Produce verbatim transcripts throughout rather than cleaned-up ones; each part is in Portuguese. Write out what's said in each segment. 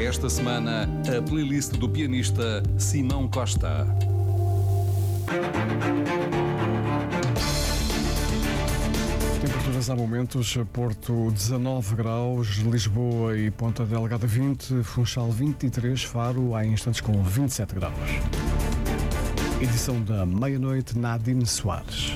Esta semana, a playlist do pianista Simão Costa. Temperaturas há momentos: Porto dezanove graus, Lisboa e Ponta Delgada vinte, Funchal vinte e três, Faro há instantes com vinte e sete graus. Edição da meia-noite, Nadine Soares.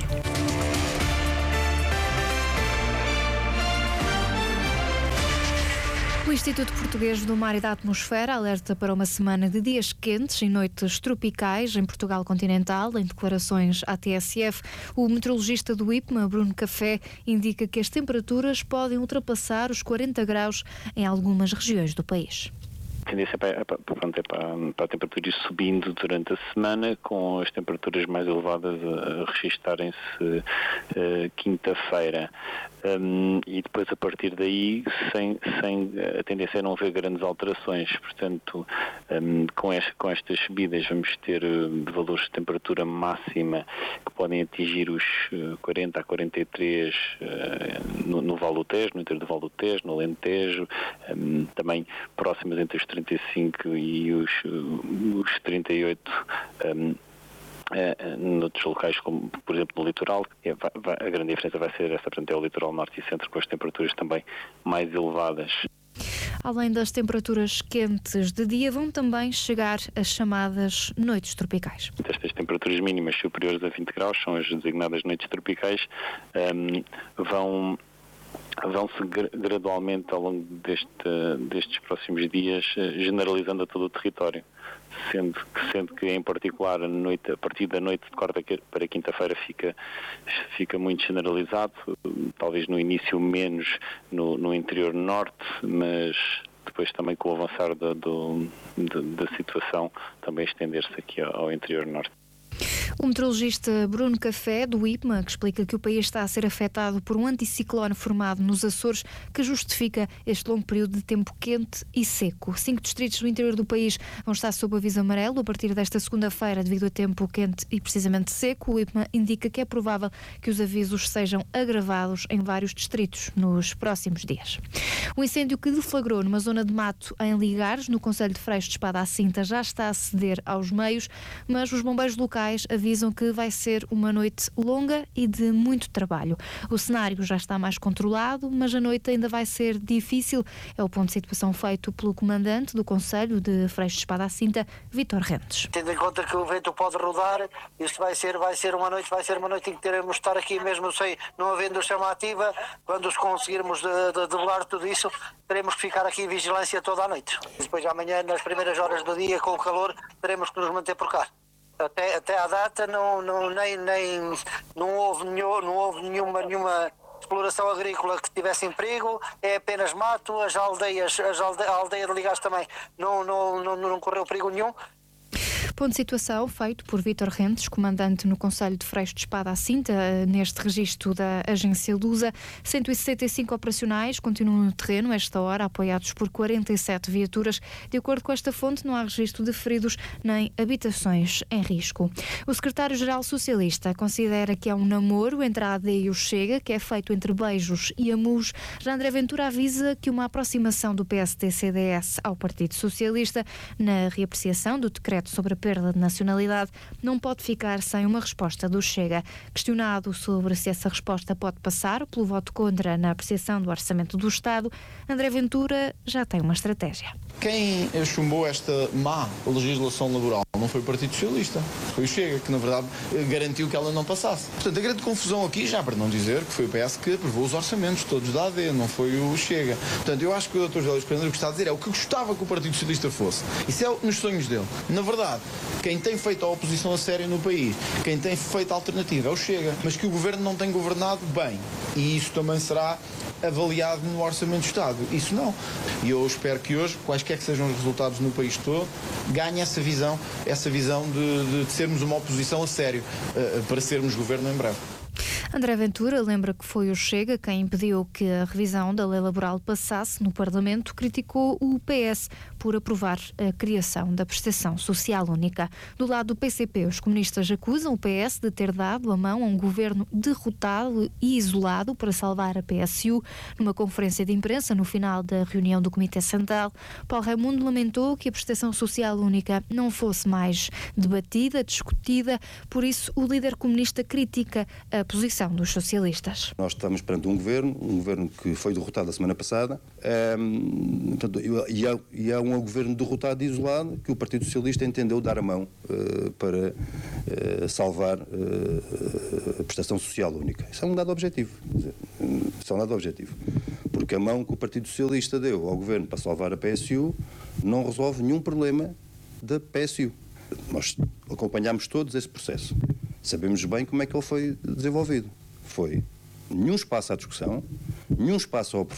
O Instituto Português do Mar e da Atmosfera alerta para uma semana de dias quentes e noites tropicais em Portugal continental. Em declarações à T S F, o meteorologista do I P M A, Bruno Café, indica que as temperaturas podem ultrapassar os quarenta graus em algumas regiões do país. A tendência é para, para, para, para a temperatura ir subindo durante a semana, com as temperaturas mais elevadas a, a registarem-se uh, quinta-feira. Um, e depois, a partir daí, sem, sem, a tendência é não haver grandes alterações. Portanto, um, com, este, com estas subidas vamos ter uh, valores de temperatura máxima que podem atingir os uh, quarenta a quarenta e três uh, no, no Vale do Tejo, no interior do Vale do Tejo, no Alentejo, um, também próximas entre os trinta e cinco e os, os trinta e oito um, uh, noutros locais, como por exemplo no litoral. É, vai, vai, a grande diferença vai ser essa, portanto é o litoral norte e centro, com as temperaturas também mais elevadas. Além das temperaturas quentes de dia, vão também chegar as chamadas noites tropicais. Estas temperaturas mínimas superiores a vinte graus, são as designadas noites tropicais, um, vão vão-se gradualmente ao longo deste, destes próximos dias generalizando a todo o território, sendo que, sendo que em particular a, noite, a partir da noite de quarta para quinta-feira fica, fica muito generalizado, talvez no início menos no, no interior norte, mas depois também com o avançar da, do, da, da situação também estender-se aqui ao, ao interior norte. O meteorologista Bruno Café, do I P M A, que explica que o país está a ser afetado por um anticiclone formado nos Açores, que justifica este longo período de tempo quente e seco. Cinco distritos do interior do país vão estar sob aviso amarelo a partir desta segunda-feira devido a tempo quente e precisamente seco. O I P M A indica que é provável que os avisos sejam agravados em vários distritos nos próximos dias. O incêndio que deflagrou numa zona de mato em Ligares, no concelho de Freixo de Espada à Cinta, já está a ceder aos meios, mas os bombeiros locais avisam que vai ser uma noite longa e de muito trabalho. O cenário já está mais controlado, mas a noite ainda vai ser difícil. É o ponto de situação feito pelo comandante do Conselho de Freixo de Espada à Cinta, Vítor Rentes. Tendo em conta que o vento pode rodar, isto vai ser, vai ser uma noite, vai ser uma noite em que teremos de estar aqui mesmo sem, não havendo chama ativa. Quando os conseguirmos de, de, debelar tudo isso, teremos que ficar aqui em vigilância toda a noite. Depois amanhã, nas primeiras horas do dia, com o calor, teremos que nos manter por cá. Até, até à data não, não, nem, nem, não, houve, nenhum, não houve nenhuma, nenhuma exploração agrícola que tivesse em perigo, é apenas mato. As aldeias, as alde, a aldeia de Ligares também não, não, não, não correu perigo nenhum. Ponto de situação feito por Vítor Rentes, comandante no Conselho de Freixo de Espada à Cinta, neste registro da agência Lusa. cento e sessenta e cinco operacionais continuam no terreno esta hora, apoiados por quarenta e sete viaturas. De acordo com esta fonte, não há registro de feridos nem habitações em risco. O secretário-geral socialista considera que há um namoro entre a A D e o Chega, que é feito entre beijos e amus. Já André Ventura avisa que uma aproximação do P S D-C D S ao Partido Socialista na reapreciação do decreto sobre a perda de nacionalidade não pode ficar sem uma resposta do Chega. Questionado sobre se essa resposta pode passar pelo voto contra na apreciação do Orçamento do Estado, André Ventura já tem uma estratégia. Quem chumbou esta má legislação laboral não foi o Partido Socialista, foi o Chega, que na verdade garantiu que ela não passasse. Portanto, a grande confusão aqui, já para não dizer que foi o P S que aprovou os orçamentos todos da A D, não foi o Chega. Portanto, eu acho que o doutor José Luís Pedro o que está a dizer é o que gostava que o Partido Socialista fosse. Isso é nos sonhos dele. Na verdade, quem tem feito a oposição a sério no país, quem tem feito a alternativa é o Chega, mas que o Governo não tem governado bem. E isso também será avaliado no Orçamento do Estado. Isso não. E eu espero que hoje, quaisquer que sejam os resultados no país todo, ganhe essa visão, essa visão de, de, de sermos uma oposição a sério, uh, para sermos governo em breve. André Ventura lembra que foi o Chega quem impediu que a revisão da lei laboral passasse no Parlamento, criticou o P S por aprovar a criação da prestação social única. Do lado do P C P, os comunistas acusam o P S de ter dado a mão a um governo derrotado e isolado para salvar a P S U. Numa conferência de imprensa no final da reunião do Comitê Central, Paulo Raimundo lamentou que a prestação social única não fosse mais debatida, discutida, por isso o líder comunista critica a posição dos socialistas. Nós estamos perante um governo, um governo que foi derrotado a semana passada, um, portanto, e, há, e há um governo derrotado e isolado que o Partido Socialista entendeu dar a mão uh, para uh, salvar uh, a prestação social única. Isso é um dado objetivo. Isso é um dado objetivo. Porque a mão que o Partido Socialista deu ao governo para salvar a P S U não resolve nenhum problema da P S U. Nós acompanhámos todos esse processo. Sabemos bem como é que ele foi desenvolvido. Foi nenhum espaço à discussão, nenhum espaço ao